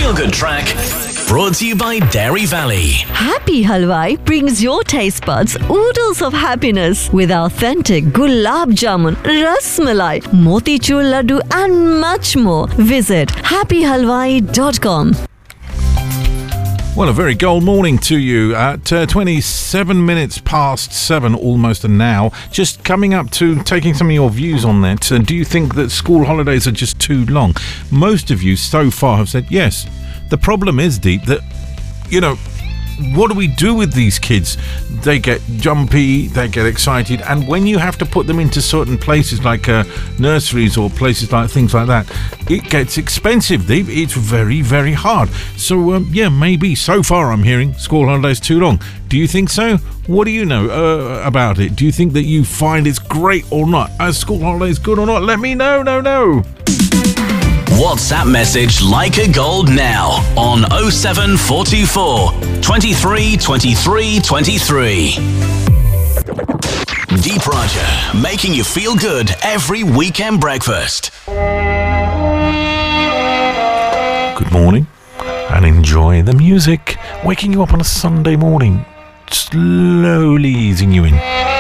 feel-good track brought to you by Dairy Valley. Happy Halwai brings your taste buds oodles of happiness with authentic gulab jamun, ras malai, motichur laddu and much more. Visit happyhalwai.com. Well, a very gold morning to you at 27 minutes past 7, almost an hour. Just coming up to taking some of your views on that. Do you think that school holidays are just too long? Most of you so far have said yes. The problem is, Deep, that, what do we do with these kids? They get jumpy, they get excited, and when you have to put them into certain places like nurseries or places like things like that, it gets expensive, Deep. It's very, very hard. So, maybe so far I'm hearing school holidays too long. Do you think so? What do you know about it? Do you think that you find it's great or not? Are school holidays good or not? Let me know. No. WhatsApp message Like a Gold now on 07424 23 23 23. Deep Roger, making you feel good every weekend breakfast. Good morning and enjoy the music. Waking you up on a Sunday morning, slowly easing you in.